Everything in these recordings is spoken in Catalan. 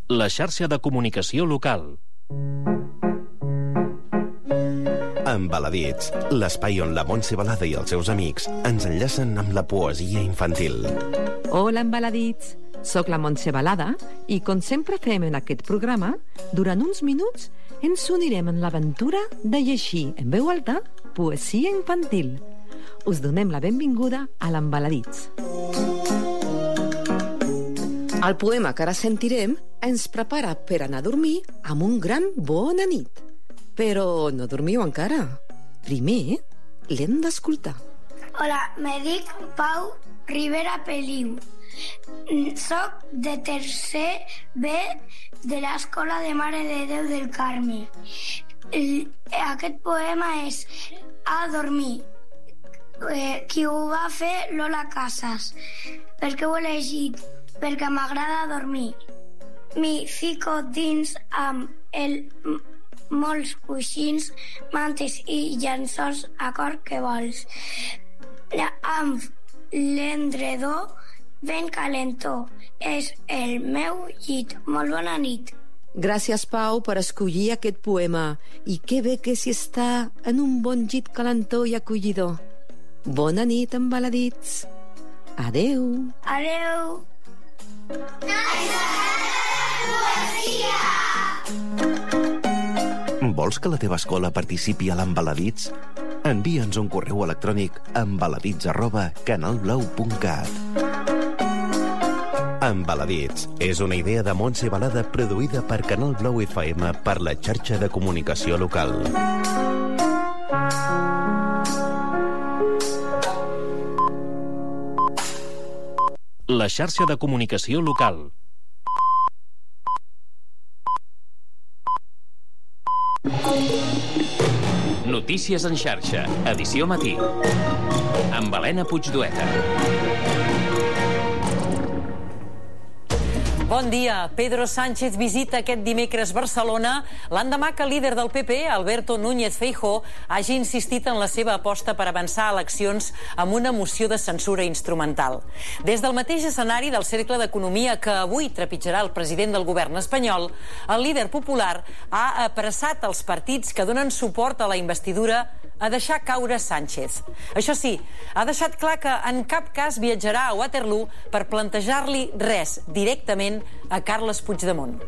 La xarxa de comunicació local. Embaladits, l'espai on la Montse Balada i els seus amics ens enllacen amb la poesia infantil. Hola, Embaladits. Soc la Montse Balada i, com sempre fem en aquest programa, durant uns minuts ens unirem en l'aventura de llegir en veu alta poesia infantil. Us donem la benvinguda a l'Embaladits. El poema que ara sentirem ens prepara per anar a dormir amb un gran bona nit. Però no dormiu encara. Primer l'hem d'escoltar. Hola, me dic Pau Rivera Peliu. Soc de tercer B de l'Escola de Mare de Déu del Carme. Aquest poema és A dormir. Qui ho va fer, Lola Casas. Per què ho he elegit? Perquè m'agrada dormir. M'hi fico dins amb molts coixins, mantes i llençols a cor que vols. Amb l'endredor ben calentó. És el meu llit. Molt bona nit. Gràcies, Pau, per escollir aquest poema. I que bé que s'hi està en un bon llit calentó i acollidor. Bona nit, Embaladits. Adeu. Adeu. Vols que la teva escola participi a l'Embaladits? Envia'ns un correu electrònic a embaladits@canalblau.cat. Embaladits és una idea de Montse Balada produïda per Canal Blau FM per la xarxa de comunicació local. La xarxa de comunicació local. Notícies en xarxa, edició matí. Amb Helena Puigdueta. Bon dia. Pedro Sánchez visita aquest dimecres Barcelona l'endemà que el líder del PP, Alberto Núñez Feijóo, hagi insistit en la seva aposta per avançar a eleccions amb una moció de censura instrumental. Des del mateix escenari del Cercle d'Economia que avui trepitjarà el president del govern espanyol, el líder popular ha apressat els partits que donen suport a la investidura a deixar caure Sánchez. Això sí, ha deixat clar que en cap cas viatjarà a Waterloo per plantejar-li res directament a Carles Puigdemont.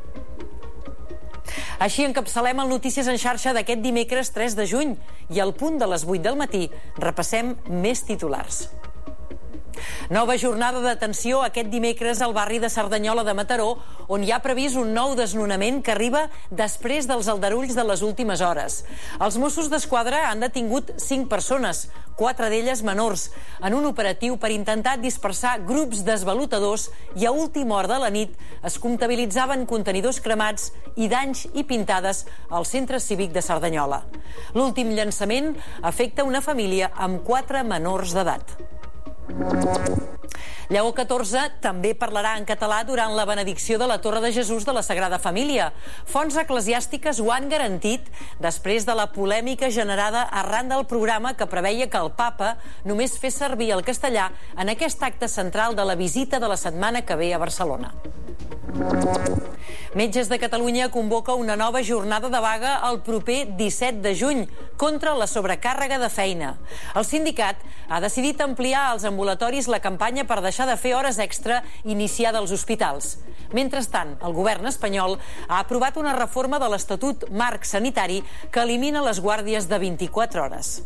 Així encapçalem el Notícies en xarxa d'aquest dimecres 3 de juny i al punt de les 8 del matí repassem més titulars. Nova jornada de tensió aquest dimecres al barri de Cerdanyola de Mataró, on hi ha previst un nou desnonament que arriba després dels aldarulls de les últimes hores. Els Mossos d'Esquadra han detingut 5 persones, 4 d'elles menors, en un operatiu per intentar dispersar grups d'esvalotadors i a última hora de la nit es comptabilitzaven contenidors cremats i danys i pintades al centre cívic de Cerdanyola. L'últim llançament afecta una família amb 4 menors d'edat. Lleó XIV també parlarà en català durant la benedicció de la Torre de Jesús de la Sagrada Família. Fonts eclesiàstiques ho han garantit després de la polèmica generada arran del programa que preveia que el papa només fes servir el castellà en aquest acte central de la visita de la setmana que ve a Barcelona. Metges de Catalunya convoca una nova jornada de vaga el proper 17 de juny contra la sobrecàrrega de feina. El sindicat ha decidit ampliar als ambulatoris la campanya per deixar de fer hores extra iniciada als hospitals. Mentrestant, el govern espanyol ha aprovat una reforma de l'Estatut Marc Sanitari que elimina les guàrdies de 24 hores.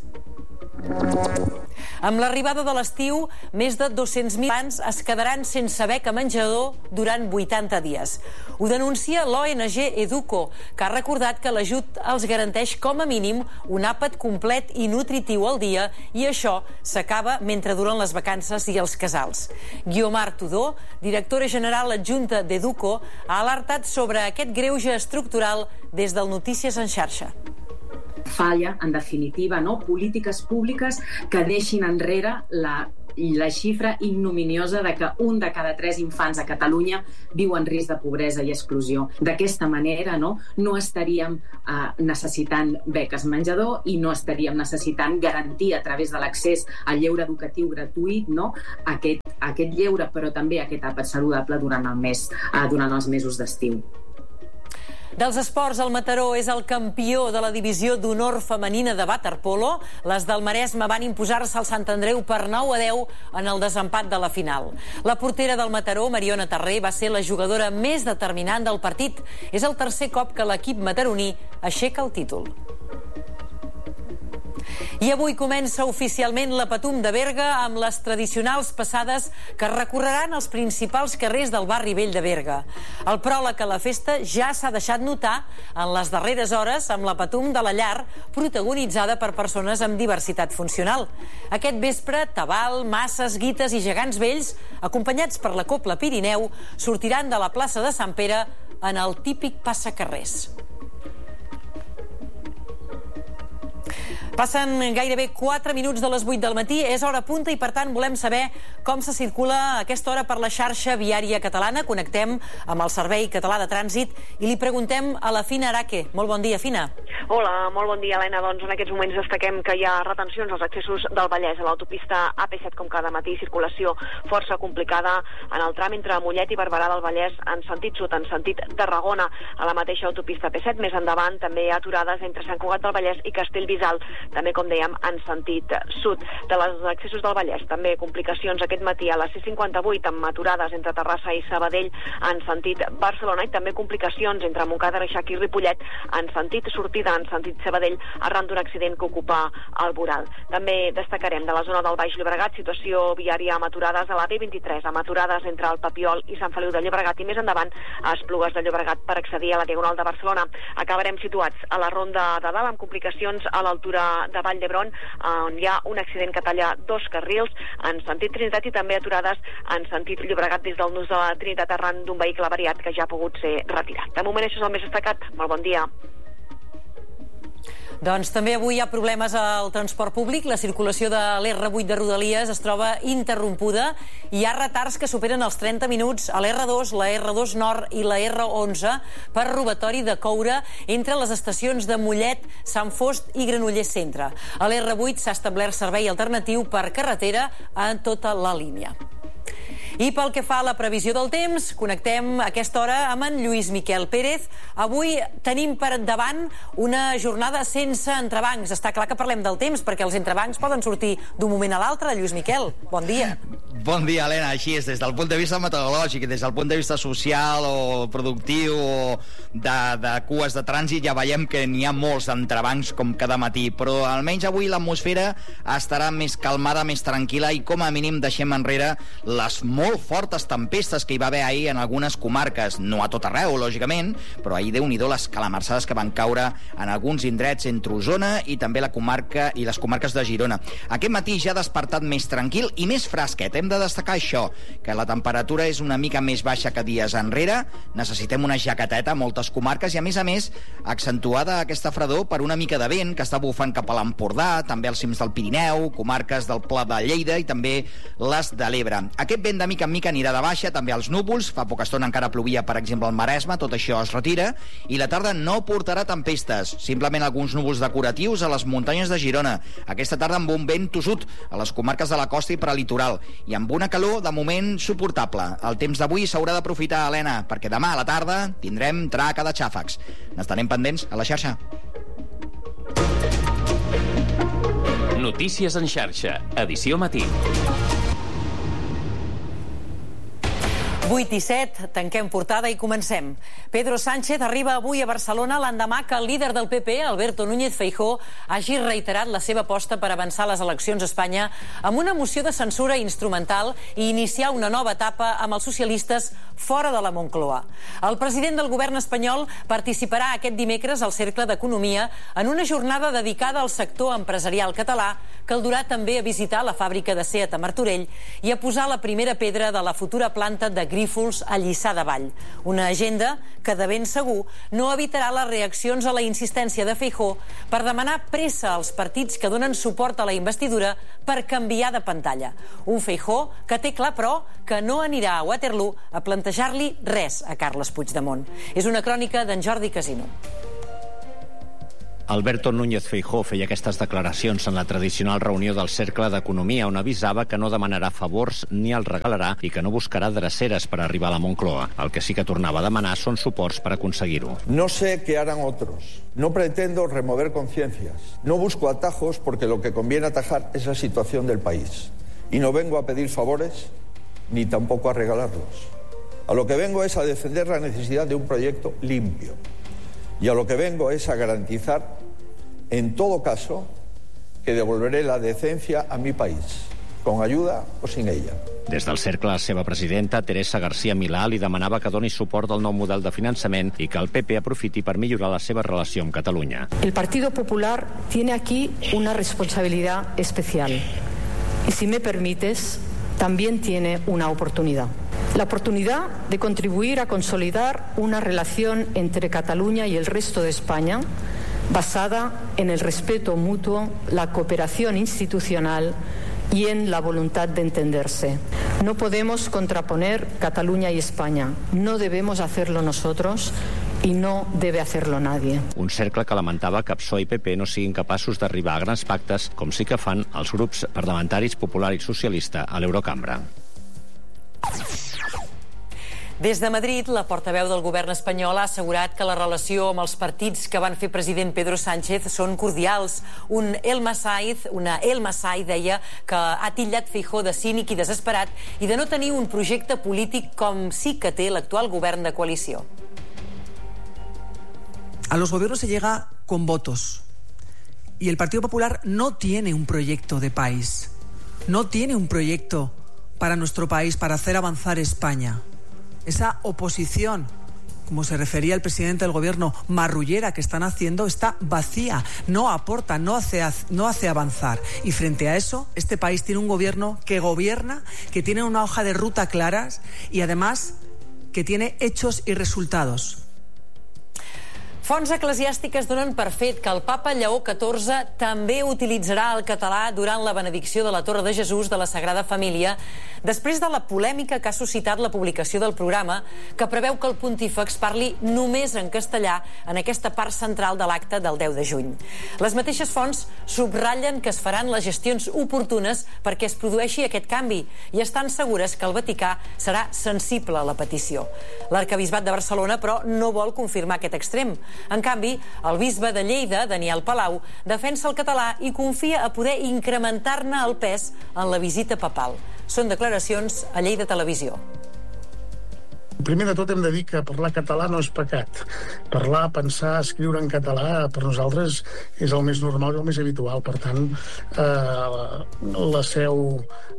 Amb l'arribada de l'estiu, més de 200.000 infants es quedaran sense beca menjador durant 80 dies. Ho denuncia l'ONG Educo, que ha recordat que l'ajut els garanteix com a mínim un àpat complet i nutritiu al dia i això s'acaba mentre duren les vacances i els casals. Guiomar Tudó, directora general adjunta d'Educo, ha alertat sobre aquest greuge estructural des del Notícies en xarxa. Falla, en definitiva, no? Polítiques públiques que deixin enrere la xifra ignominiosa de que 1 de cada 3 infants a Catalunya viu en risc de pobresa i exclusió. D'aquesta manera, no estaríem necessitant beques menjador i no estaríem necessitant garantir a través de l'accés al lleure educatiu gratuït, no, aquest aquest lleure, però també aquest àpat saludable durant els mesos d'estiu. Dels esports, el Mataró és el campió de la divisió d'honor femenina de waterpolo. Les del Maresme van imposar-se al Sant Andreu per 9-10 en el desempat de la final. La portera del Mataró, Mariona Terré, va ser la jugadora més determinant del partit. És el tercer cop que l'equip mataroní aixeca el títol. I avui comença oficialment la Patum de Berga amb les tradicionals passades que recorreran els principals carrers del barri vell de Berga. El pròleg a la festa ja s'ha deixat notar en les darreres hores amb la Patum de la Llar, protagonitzada per persones amb diversitat funcional. Aquest vespre, tabal, masses, guites i gegants vells, acompanyats per la Cobla Pirineu, sortiran de la plaça de Sant Pere en el típic passacarrers. Passen gairebé 4 minuts de les 8 del matí, és hora punta i per tant volem saber com se circula a aquesta hora per la xarxa viària catalana. Connectem amb el Servei Català de Trànsit i li preguntem a la Fina Araque. Molt bon dia, Fina. Hola, molt bon dia, Helena. Doncs en aquests moments destaquem que hi ha retencions als accessos del Vallès a l'autopista AP7 com cada matí, circulació força complicada en el tram entre Mollet i Barberà del Vallès en sentit sud, en sentit Tarragona, a la mateixa autopista AP7. Més endavant també hi ha aturades entre Sant Cugat del Vallès i Castellbisbal, també, com dèiem, en sentit sud. De les accessos del Vallès, també complicacions aquest matí a la C58 amb aturades entre Terrassa i Sabadell en sentit Barcelona i també complicacions entre Montcada, Reixac i Ripollet en sentit sortida, en sentit Sabadell, arran d'un accident que ocupa el Boral. També destacarem de la zona del Baix Llobregat, situació viària amb aturades a la B23, amb aturades entre el Papiol i Sant Feliu de Llobregat i més endavant a Esplugues de Llobregat per accedir a la Diagonal de Barcelona. Acabarem situats a la Ronda de Dalt amb complicacions a l'altura de Vall d'Hebron, on hi ha un accident que talla 2 carrils en sentit Trinitat i també aturades en sentit Llobregat des del nus de la Trinitat arran d'un vehicle avariat que ja ha pogut ser retirat. De moment això és el més destacat. Molt bon dia. Doncs també avui hi ha problemes al transport públic. La circulació de l'R8 de Rodalies es troba interrompuda i hi ha retards que superen els 30 minuts a l'R2, la R2 Nord i la R11 per robatori de coure entre les estacions de Mollet, Sant Fost i Granollers Centre. A l'R8 s'ha establert servei alternatiu per carretera en tota la línia. I pel que fa a la previsió del temps, connectem a aquesta hora amb en Lluís Miquel Pérez. Avui tenim per endavant una jornada sense entrebancs. Està clar que parlem del temps, perquè els entrebancs poden sortir d'un moment a l'altre. Lluís Miquel, bon dia. Bon dia, Helena. Així és, des del punt de vista meteorològic, des del punt de vista social o productiu o de cues de trànsit, ja veiem que n'hi ha molts entrebancs com cada matí, però almenys avui l'atmosfera estarà més calmada, més tranquil·la i com a mínim deixem enrere les molt fortes tempestes que hi va haver ahir en algunes comarques, no a tot arreu, lògicament, però ahir Déu-n'hi-do les calamarsades que van caure en alguns indrets entre Osona i també la comarca i les comarques de Girona. Aquest matí ja ha despertat més tranquil i més fresquet. Hem de destacar això, que la temperatura és una mica més baixa que dies enrere, necessitem una jaqueteta a moltes comarques i a més accentuada aquesta fredor per una mica de vent que està bufant cap a l'Empordà, també als cims del Pirineu, comarques del Pla de Lleida i també les de l'Ebre. Aquest vent de mica en mica anirà de baixa, també els núvols, fa poca estona encara plovia, per exemple, al Maresme, tot això es retira, i la tarda no portarà tempestes, simplement alguns núvols decoratius a les muntanyes de Girona. Aquesta tarda amb un vent tossut a les comarques de la costa i prelitoral, i amb una calor de moment suportable. El temps d'avui s'haurà d'aprofitar, Helena, perquè demà a la tarda tindrem traca de xàfecs. N'estarem pendents a la xarxa. Notícies en xarxa, edició matí. 8 i 7, tanquem portada i comencem. Pedro Sánchez arriba avui a Barcelona l'endemà que el líder del PP, Alberto Núñez Feijóo, hagi reiterat la seva aposta per avançar les eleccions a Espanya amb una moció de censura instrumental i iniciar una nova etapa amb els socialistes fora de la Moncloa. El president del govern espanyol participarà aquest dimecres al Cercle d'Economia en una jornada dedicada al sector empresarial català que el durà també a visitar la fàbrica de Seat a Martorell i a posar la primera pedra de la futura planta de Grífols a Lliçà de Vall. Una agenda que de ben segur no evitarà les reaccions a la insistència de Feijóo per demanar pressa als partits que donen suport a la investidura per canviar de pantalla. Un Feijóo que té clar, però, que no anirà a Waterloo a plantejar-li res a Carles Puigdemont. És una crònica d'en Jordi Casino. Alberto Núñez Feijóo feia aquestes declaracions en la tradicional reunió del Cercle d'Economia, on avisava que no demanarà favors ni els regalarà i que no buscarà dreceres per arribar a la Moncloa. El que sí que tornava a demanar són suports per aconseguir-ho. No sé qué harán otros. No pretendo remover conciencias. No busco atajos porque lo que conviene atajar es la situación del país. Y no vengo a pedir favores ni tampoco a regalarlos. A lo que vengo es a defender la necesidad de un proyecto limpio. Y a lo que vengo es a garantizar, en todo caso, que devolveré la decencia a mi país, con ayuda o sin ella. Des del cercle, la seva presidenta, Teresa García Milà, li demanava que doni suport al nou model de finançament i que el PP aprofiti per millorar la seva relació amb Catalunya. El Partido Popular tiene aquí una responsabilidad especial. Y si me permites, también tiene una oportunidad. La oportunidad de contribuir a consolidar una relación entre Cataluña y el resto de España basada en el respeto mutuo, la cooperación institucional y en la voluntad de entenderse. No podemos contraponer Cataluña y España. No debemos hacerlo nosotros i no debe hacerlo nadie. Un cercle que lamentava que PSOE i PP no siguin capaços d'arribar a grans pactes, com sí que fan els grups parlamentaris Popular i Socialista a l'Eurocambra. Des de Madrid, la portaveu del govern espanyol ha assegurat que la relació amb els partits que van fer president Pedro Sánchez són cordials. Una El Masai deia que ha titllat Feijóo de cínic i desesperat i de no tenir un projecte polític com sí que té l'actual govern de coalició. A los gobiernos se llega con votos y el Partido Popular no tiene un proyecto de país, no tiene un proyecto para nuestro país, para hacer avanzar España. Esa oposición, como se refería el presidente del gobierno, marrullera que están haciendo, está vacía, no aporta, no hace avanzar. Y frente a eso, este país tiene un gobierno que gobierna, que tiene una hoja de ruta claras y además que tiene hechos y resultados. Fonts eclesiàstiques donen per fet que el papa Lleó XIV també utilitzarà el català durant la benedicció de la Torre de Jesús de la Sagrada Família, després de la polèmica que ha suscitat la publicació del programa, que preveu que el pontífex parli només en castellà en aquesta part central de l'acte del 10 de juny. Les mateixes fonts subratllen que es faran les gestions oportunes perquè es produeixi aquest canvi i estan segures que el Vaticà serà sensible a la petició. L'arquebisbat de Barcelona, però, no vol confirmar aquest extrem. En canvi, el bisbe de Lleida, Daniel Palau, defensa el català i confia a poder incrementar-ne el pes en la visita papal. Són declaracions a Lleida Televisió. Primer de tot hem de dir que parlar català no és pecat. Parlar, pensar, escriure en català per nosaltres és el més normal i el més habitual. Per tant, la seu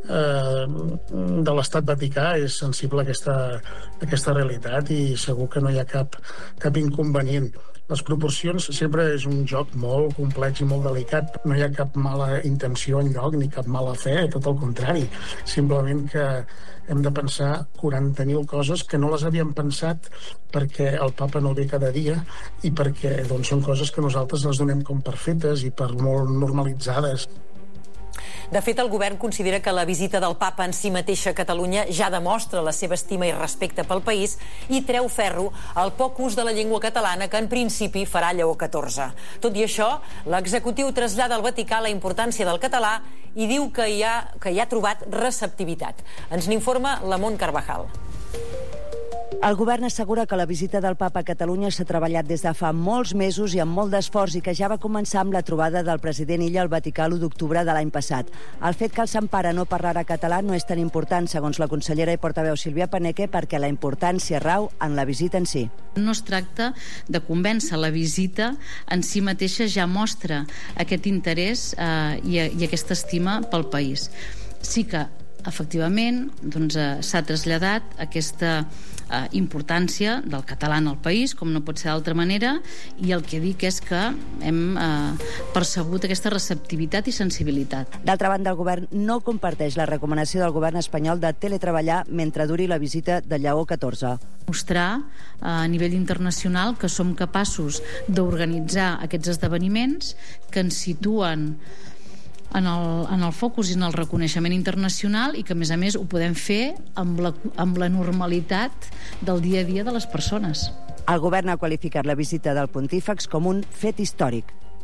de l'Estat Vaticà és sensible a aquesta realitat i segur que no hi ha cap inconvenient. Les proporcions sempre és un joc molt complex i molt delicat. No hi ha cap mala intenció enlloc ni cap mala fe, tot el contrari. Simplement que hem de pensar 40.000 coses que no les havíem pensat perquè el papa no ve cada dia i perquè són coses que nosaltres les donem com per fetes i per molt normalitzades. De fet, el govern considera que la visita del papa en si mateixa a Catalunya ja demostra la seva estima i respecte pel país i treu ferro al poc ús de la llengua catalana que en principi farà Lleó XIV. Tot i això, l'executiu trasllada al Vaticà la importància del català i diu que hi ha trobat receptivitat. Ens n'informa la Mont Carvajal. El govern assegura que la visita del papa a Catalunya s'ha treballat des de fa molts mesos i amb molt d'esforç i que ja va començar amb la trobada del president Illa al Vaticà l'1 d'octubre de l'any passat. El fet que el Sant Pare no parlarà català no és tan important, segons la consellera i portaveu Sílvia Paneque, perquè la importància rau en la visita en si. No es tracta de convèncer, la visita en si mateixa ja mostra aquest interès i aquesta estima pel país. Sí que efectivament s'ha traslladat aquesta importància del català en el país, com no pot ser d'altra manera, i el que dic és que hem percebut aquesta receptivitat i sensibilitat. D'altra banda, el govern no comparteix la recomanació del govern espanyol de teletreballar mentre duri la visita de Lleó XIV. Mostrar a nivell internacional que som capaços d'organitzar aquests esdeveniments que ens situen en el focus i en el reconeixement internacional i que, a més, ho podem fer amb la normalitat del dia a dia de les persones. El govern ha qualificat la visita del pontífex com un fet històric.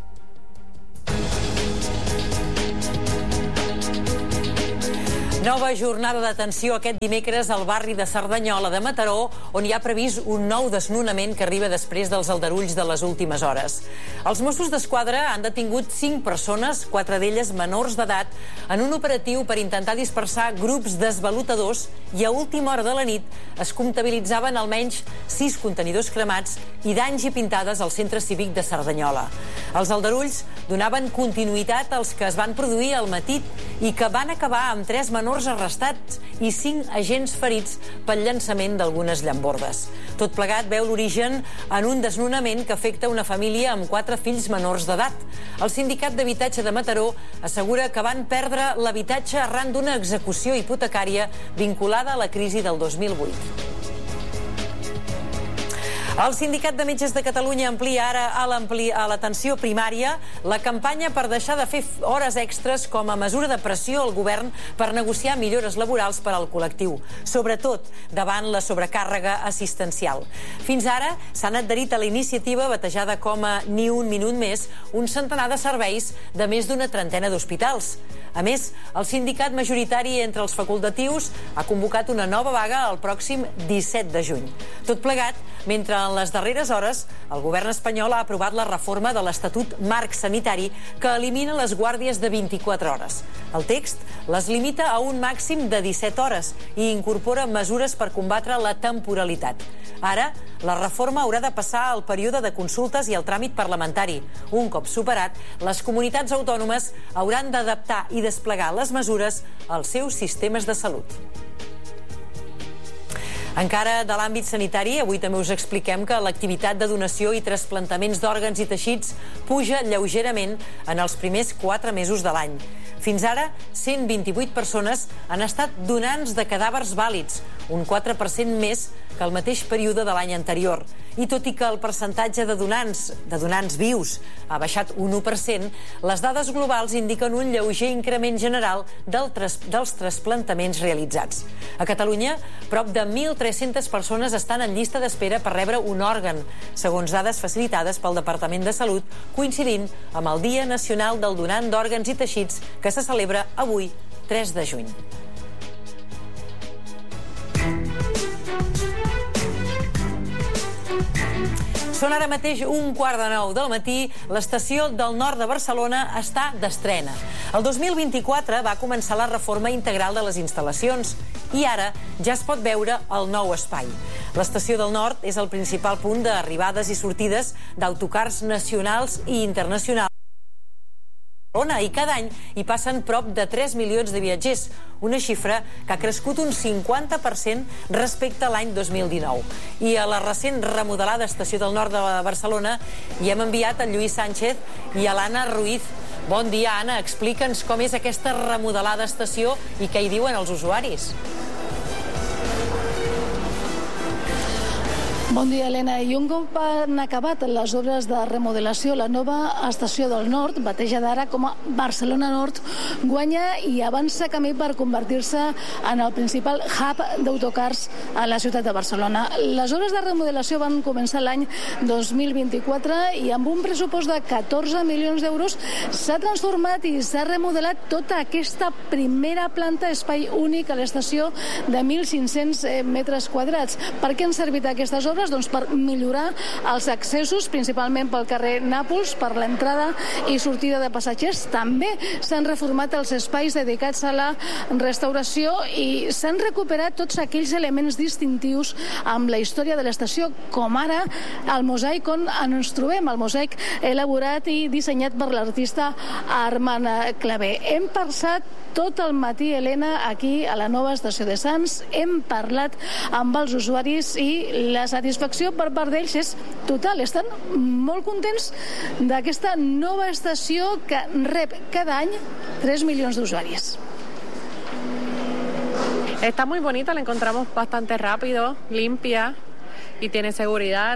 Nova jornada d'atenció aquest dimecres al barri de Cerdanyola de Mataró, on hi ha previst un nou desnonament que arriba després dels aldarulls de les últimes hores. Els Mossos d'Esquadra han detingut 5 persones, 4 d'elles menors d'edat, en un operatiu per intentar dispersar grups d'esvalotadors i a última hora de la nit es comptabilitzaven almenys 6 contenidors cremats i danys i pintades al centre cívic de Cerdanyola. Els aldarulls donaven continuïtat als que es van produir al matí i que van acabar amb 3 menors arrestats i 5 agents ferits pel llançament d'algunes llambordes. Tot plegat veu l'origen en un desnonament que afecta una família amb 4 fills menors d'edat. El Sindicat d'Habitatge de Mataró assegura que van perdre l'habitatge arran d'una execució hipotecària vinculada a la crisi del 2008. El Sindicat de Metges de Catalunya amplia ara a l'atenció primària la campanya per deixar de fer hores extres com a mesura de pressió al govern per negociar millores laborals per al col·lectiu, sobretot davant la sobrecàrrega assistencial. Fins ara s'han adherit a la iniciativa batejada com a Ni un minut més un centenar de serveis de més d'una trentena d'hospitals. A més, el sindicat majoritari entre els facultatius ha convocat una nova vaga el pròxim 17 de juny. Tot plegat, mentre en les darreres hores el govern espanyol ha aprovat la reforma de l'Estatut Marc Sanitari que elimina les guàrdies de 24 hores. El text les limita a un màxim de 17 hores i incorpora mesures per combatre la temporalitat. Ara, la reforma haurà de passar al període de consultes i al tràmit parlamentari. Un cop superat, les comunitats autònomes hauran d'adaptar i desplegar les mesures als seus sistemes de salut. Encara de l'àmbit sanitari, avui també us expliquem que l'activitat de donació i trasplantaments d'òrgans i teixits puja lleugerament en els primers 4 mesos de l'any. Fins ara, 128 persones han estat donants de cadàvers vàlids, un 4% més que el mateix període de l'any anterior. I tot i que el percentatge de donants vius ha baixat un 1%, les dades globals indiquen un lleuger increment general dels trasplantaments realitzats. A Catalunya, prop de 1.300 persones estan en llista d'espera per rebre un òrgan, segons dades facilitades pel Departament de Salut, coincidint amb el Dia Nacional del Donant d'Òrgans i Teixits, que se celebra avui, 3 de juny. Són ara mateix 8:45 del matí. L'estació del nord de Barcelona està d'estrena. El 2024 va començar la reforma integral de les instal·lacions i ara ja es pot veure el nou espai. L'estació del nord és el principal punt d'arribades i sortides d'autocars nacionals i internacionals i cada any hi passen prop de 3 milions de viatgers, una xifra que ha crescut un 50% respecte a l'any 2019. I a la recent remodelada estació del nord de Barcelona hi hem enviat el Lluís Sánchez i a l'Anna Ruiz. Bon dia, Anna. Explica'ns com és aquesta remodelada estació i què hi diuen els usuaris. Bon dia, Helena. I un cop han acabat les obres de remodelació, la nova estació del nord, batejada ara com a Barcelona Nord, guanya i avança camí per convertir-se en el principal hub d'autocars a la ciutat de Barcelona. Les obres de remodelació van començar l'any 2024 i amb un pressupost de 14 milions d'euros s'ha transformat i s'ha remodelat tota aquesta primera planta, espai únic a l'estació de 1.500 metres quadrats. Per què han servit aquestes obres? Doncs per millorar els accessos, principalment pel carrer Nàpols, per l'entrada i sortida de passatgers. També s'han reformat els espais dedicats a la restauració i s'han recuperat tots aquells elements distintius amb la història de l'estació, com ara el mosaic on ens trobem, el mosaic elaborat i dissenyat per l'artista Armand Clavé. Hem passat tot el matí, Helena, aquí a la nova estació de Sants. Hem parlat amb els usuaris i la satisfacció per part d'ells és total. Estan molt contents d'aquesta nova estació que rep cada any 3 milions d'usuaris. Está muy bonita, la encontramos bastante rápido, limpia y tiene seguridad.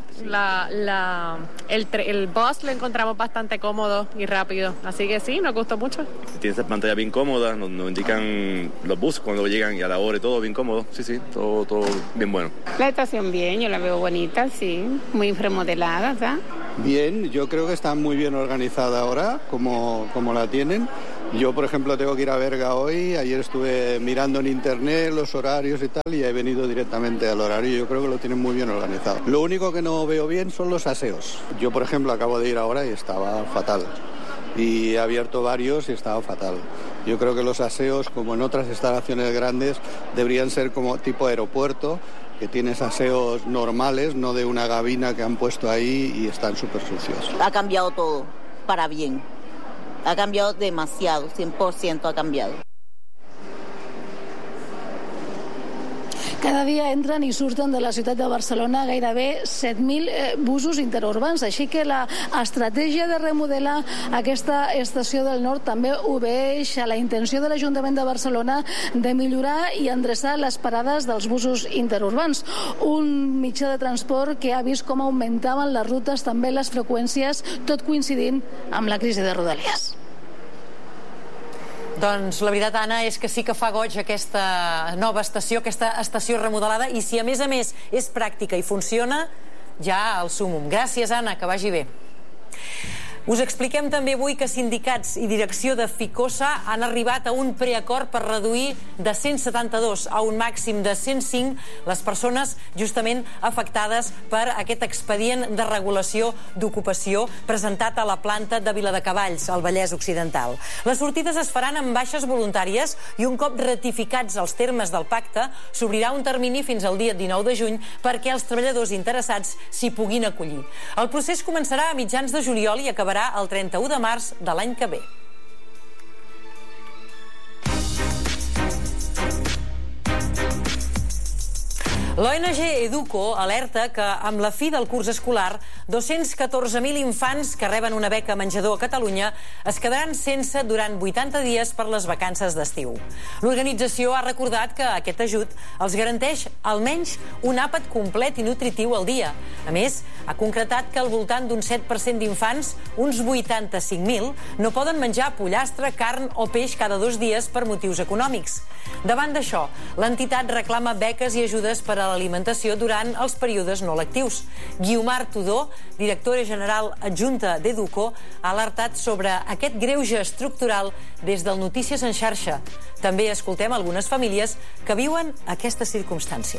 El bus lo encontramos bastante cómodo y rápido, así que sí, nos gustó mucho. Tiene esa pantalla bien cómoda, nos indican los buses cuando llegan y a la hora y todo bien cómodo, sí, todo bien bueno. La estación bien, yo la veo bonita, sí, muy remodelada, ¿sabes? Bien, yo creo que está muy bien organizada ahora, como la tienen. Yo, por ejemplo, tengo que ir a Berga hoy. Ayer estuve mirando en internet los horarios y tal, y he venido directamente al horario. Yo creo que lo tienen muy bien organizado. Lo único que no veo bien son los aseos. Yo, por ejemplo, acabo de ir ahora y estaba fatal. Y he abierto varios y estaba fatal. Yo creo que los aseos, como en otras instalaciones grandes, deberían ser como tipo aeropuerto, que tienes aseos normales, no de una gabina que han puesto ahí y están súper sucios. Ha cambiado todo, para bien. Ha cambiado demasiado, 100% ha cambiado. Cada dia entren i surten de la ciutat de Barcelona gairebé 7.000 busos interurbans, així que l'estratègia de remodelar aquesta estació del Nord també obeeix a la intenció de l'Ajuntament de Barcelona de millorar i endreçar les parades dels busos interurbans. Un mitjà de transport que ha vist com augmentaven les rutes, també les freqüències, tot coincidint amb la crisi de Rodalies. Doncs la veritat, Anna, és que sí que fa goig aquesta nova estació, aquesta estació remodelada, i si a més és pràctica i funciona, ja el súmum. Gràcies, Anna, que vagi bé. Us expliquem també avui que sindicats i direcció de Ficosa han arribat a un preacord per reduir de 172 a un màxim de 105 les persones justament afectades per aquest expedient de regulació d'ocupació presentat a la planta de Viladecavalls, al Vallès Occidental. Les sortides es faran amb baixes voluntàries i un cop ratificats els termes del pacte s'obrirà un termini fins al dia 19 de juny perquè els treballadors interessats s'hi puguin acollir. El procés començarà a mitjans de juliol i acabarà el 31 de març de l'any que ve. L'ONG Educo alerta que amb la fi del curs escolar 214.000 infants que reben una beca menjador a Catalunya es quedaran sense durant 80 dies per les vacances d'estiu. L'organització ha recordat que aquest ajut els garanteix almenys un àpat complet i nutritiu al dia. A més, ha concretat que al voltant d'un 7% d'infants, uns 85.000, no poden menjar pollastre, carn o peix cada 2 dies per motius econòmics. Davant d'això, l'entitat reclama beques i ajudes per a l'alimentació durant els períodes no lectius. Guiomar Tudó, directora general adjunta d'Educo, ha alertat sobre aquest greuge estructural des del Notícies en xarxa. També escoltem algunes famílies que viuen aquesta circumstància.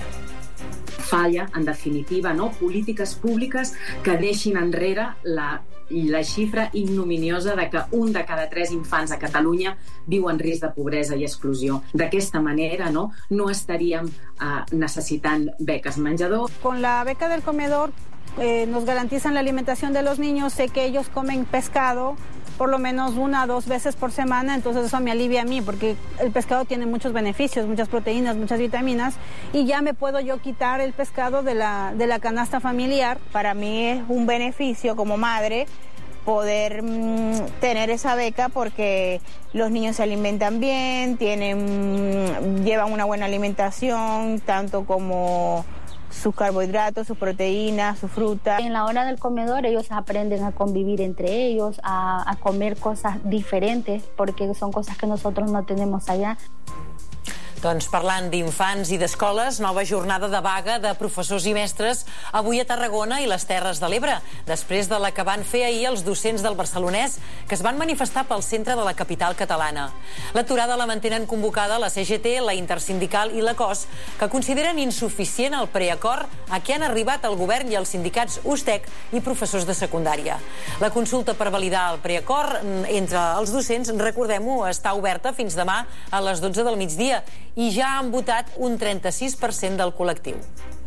Falla, en definitiva, polítiques públiques que deixin enrere la xifra ignominiosa de que 1 de cada 3 infants a Catalunya viu en risc de pobresa i exclusió. D'aquesta manera no estaríem necessitant beques menjador. Con la beca del comedor nos garantizan la alimentación de los niños. Sé que ellos comen pescado por lo menos 1 o 2 veces por semana, entonces eso me alivia a mí, porque el pescado tiene muchos beneficios, muchas proteínas, muchas vitaminas, y ya me puedo yo quitar el pescado de la canasta familiar. Para mí es un beneficio como madre poder tener esa beca porque los niños se alimentan bien, llevan una buena alimentación, tanto como sus carbohidratos, sus proteínas, su fruta. En la hora del comedor ellos aprenden a convivir entre ellos, a comer cosas diferentes, porque son cosas que nosotros no tenemos allá. Doncs parlant d'infants i d'escoles, nova jornada de vaga de professors i mestres avui a Tarragona i les Terres de l'Ebre, després de la que van fer ahir els docents del Barcelonès, que es van manifestar pel centre de la capital catalana. L'aturada la mantenen convocada la CGT, la Intersindical i la COS, que consideren insuficient el preacord a què han arribat el govern i els sindicats USTEC i professors de secundària. La consulta per validar el preacord entre els docents, recordem-ho, està oberta fins demà a les 12 del migdia i ja han votat un 36% del col·lectiu.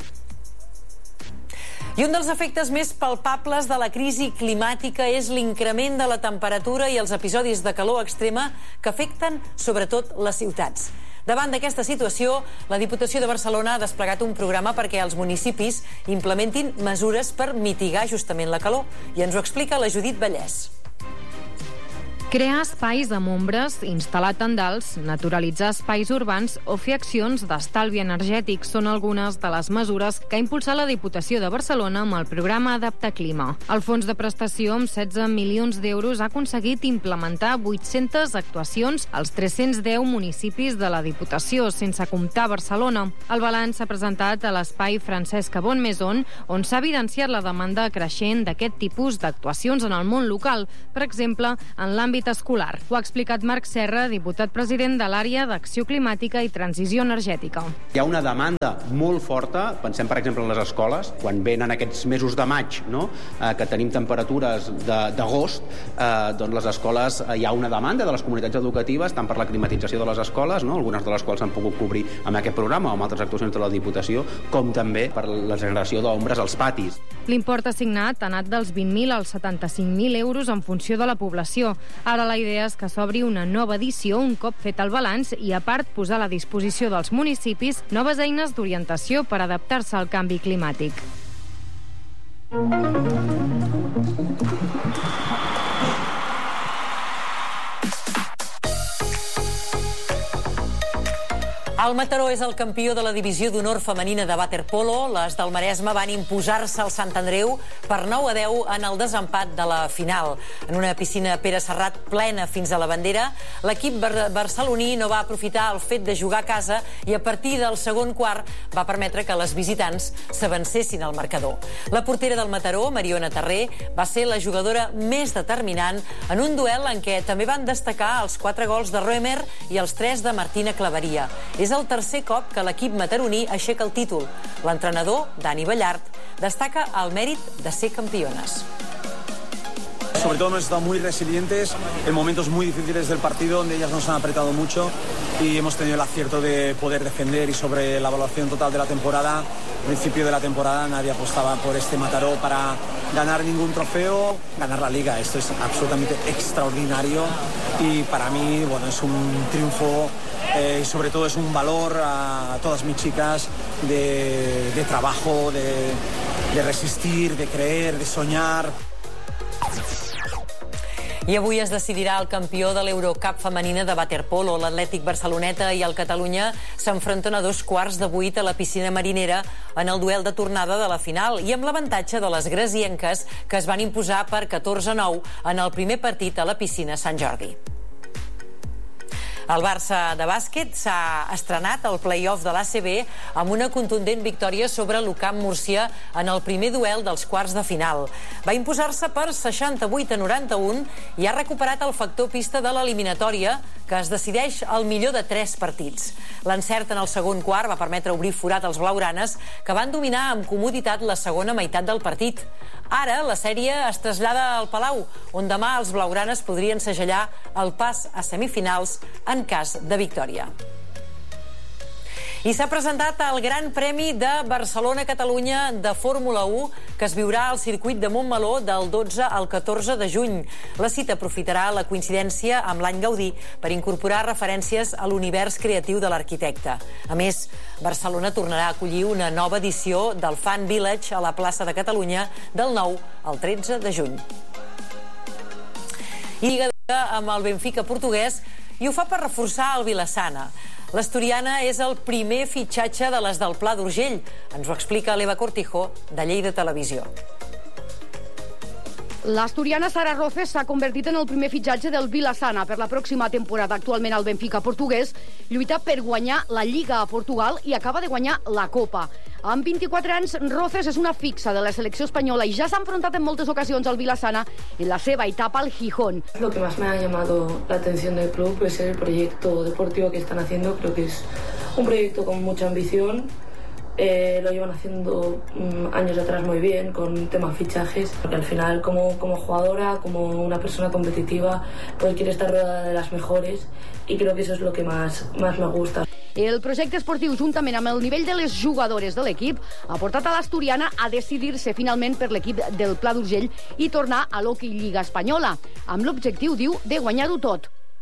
I un dels efectes més palpables de la crisi climàtica és l'increment de la temperatura i els episodis de calor extrema que afecten sobretot les ciutats. Davant d'aquesta situació, la Diputació de Barcelona ha desplegat un programa perquè els municipis implementin mesures per mitigar justament la calor. I ens ho explica la Judit Vallès. Crear espais amb ombres, instal·lar tendals, naturalitzar espais urbans o fer accions d'estalvi energètic són algunes de les mesures que ha impulsat la Diputació de Barcelona amb el programa Adapta Clima. El fons de prestació, amb 16 milions d'euros, ha aconseguit implementar 800 actuacions als 310 municipis de la Diputació, sense comptar Barcelona. El balanç s'ha presentat a l'espai Francesc Cabón Maison, on s'ha evidenciat la demanda creixent d'aquest tipus d'actuacions en el món local. Per exemple, en l'àmbit l'àmbit escolar. Ho ha explicat Marc Serra, diputat president de l'àrea d'Acció Climàtica i Transició Energètica. Hi ha una demanda molt forta, pensem per exemple en les escoles, quan venen aquests mesos de maig, no? Que tenim temperatures d'agost, doncs les escoles, hi ha una demanda de les comunitats educatives, tant per la climatització de les escoles, no? Algunes de les quals s'han pogut cobrir amb aquest programa o amb altres actuacions de la Diputació, com també per la generació d'ombres als patis. L'import assignat ha anat dels 20.000 als 75.000 euros en funció de la població. Ara la idea és que s'obri una nova edició un cop fet el balanç i, a part, posar a la disposició dels municipis noves eines d'orientació per adaptar-se al canvi climàtic. El Mataró és el campió de la divisió d'honor femenina de waterpolo. Les del Maresme van imposar-se al Sant Andreu per 9-10 en el desempat de la final. En una piscina Pere Serrat plena fins a la bandera, l'equip barceloní no va aprofitar el fet de jugar a casa i a partir del segon quart va permetre que les visitants s'avancessin al marcador. La portera del Mataró, Mariona Terré, va ser la jugadora més determinant en un duel en què també van destacar els 4 gols de Römer i els 3 de Martina Claveria. És el tercer cop que l'equip mataroní aixeca el títol. L'entrenador, Dani Ballart, destaca el mèrit de ser campiones. Sobre todo hemos estado muy resilientes en momentos muy difíciles del partido donde ellas nos han apretado mucho y hemos tenido el acierto de poder defender. Y sobre la evaluación total de la temporada, al principio de la temporada nadie apostaba por este Mataró para ganar ningún trofeo, ganar la Liga. Esto es absolutamente extraordinario y para mí, bueno, es un triunfo y sobre todo es un valor a todas mis chicas de trabajo, de resistir, de creer, de soñar. I avui es decidirà el campió de l'Eurocup femenina de waterpolo. L'Atlètic Barceloneta i el Catalunya s'enfronten a 7:15 a la piscina marinera en el duel de tornada de la final i amb l'avantatge de les gresienques que es van imposar per 14-9 en el primer partit a la piscina Sant Jordi. El Barça de bàsquet s'ha estrenat al play-off de l'ACB amb una contundent victòria sobre l'UCAM Múrcia en el primer duel dels quarts de final. Va imposar-se per 68-91 i ha recuperat el factor pista de l'eliminatòria, que es decideix al millor de 3 partits. L'encert en el segon quart va permetre obrir forat als blaugranes, que van dominar amb comoditat la segona meitat del partit. Ara la sèrie es trasllada al Palau, on demà els blaugranes podrien segellar el pas a semifinals en cas de victòria. I s'ha presentat el Gran Premi de Barcelona-Catalunya de Fórmula 1, que es viurà al circuit de Montmeló del 12 al 14 de juny. La cita aprofitarà la coincidència amb l'any Gaudí per incorporar referències a l'univers creatiu de l'arquitecte. A més, Barcelona tornarà a acollir una nova edició del Fan Village a la plaça de Catalunya del 9 al 13 de juny. I lliga amb el Benfica portuguès i ho fa per reforçar el Vilassana. L'asturiana és el primer fitxatge de les del Pla d'Urgell. Ens ho explica l'Eva Cortijo, de Lleida Televisió. L'asturiana Sara Roces s'ha convertit en el primer fitxatge del Vilassana per la pròxima temporada. Actualment el Benfica portuguès lluita per guanyar la Lliga a Portugal i acaba de guanyar la Copa. Amb 24 anys, Roces és una fixa de la selecció espanyola y ya s'ha enfrontat en moltes ocasions al Vilassana en la seva etapa al Gijón. Lo que más me ha llamado la atención del club es el proyecto deportivo que están haciendo. Creo que es un proyecto con mucha ambición. Lo llevan haciendo años atrás muy bien con temas fichajes, porque al final como jugadora, como una persona competitiva, pues quiere estar rodeada de las mejores y creo que eso es lo que más me gusta. El projecte esportiu, juntament amb el nivell de les jugadores de l'equip, ha portat a l'asturiana a decidir-se finalment per l'equip del Pla d'Urgell i tornar a l'Hockey Lliga Espanyola, amb l'objectiu, diu, de guanyar-ho tot.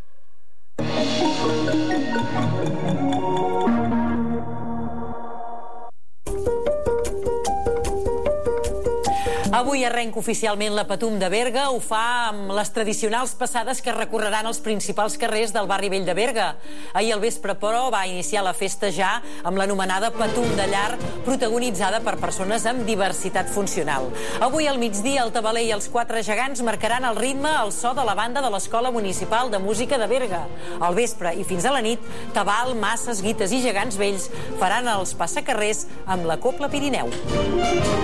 Avui arrenca oficialment la Patum de Berga. Ho fa amb les tradicionals passades que recorreran els principals carrers del barri vell de Berga. Ahir al vespre, però, va iniciar la festa ja amb l'anomenada Patum de Llar, protagonitzada per persones amb diversitat funcional. Avui al migdia, el tabaler i els 4 gegants marcaran el ritme al so de la banda de l'Escola Municipal de Música de Berga. Al vespre i fins a la nit, tabal, masses, guites i gegants vells faran els passacarrers amb la Cobla Pirineu.